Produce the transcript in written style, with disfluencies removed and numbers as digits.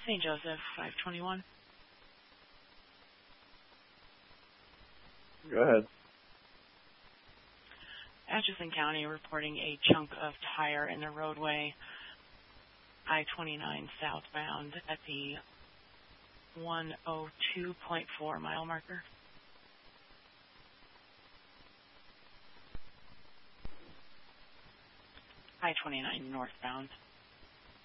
St. Joseph, 521. Go ahead. Atchison County reporting a chunk of tire in the roadway, I-29 southbound at the 102.4 mile marker. I-29 northbound.